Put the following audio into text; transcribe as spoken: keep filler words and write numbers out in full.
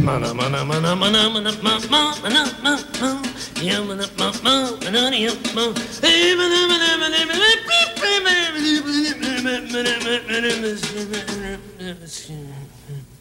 Mana mana mana mana mana ma ma mana ma ma ya mana ma ma mana ya ma hey mana mana mana mana mana mana mana mana